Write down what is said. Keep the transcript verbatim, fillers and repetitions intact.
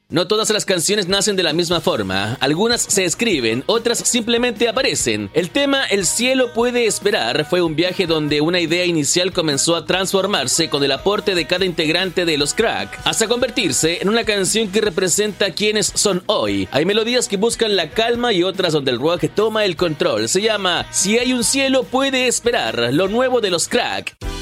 No todas las canciones nacen de la misma forma, algunas se escriben, otras simplemente aparecen. El tema El cielo puede esperar fue un viaje donde una idea inicial comenzó a transformarse con el aporte de cada integrante de Los Crack, hasta convertirse en una canción que representa quiénes son hoy. Hay melodías que buscan la calma y otras donde el rock toma el control. Se llama Si hay un cielo puede esperar, lo nuevo de Los Crack.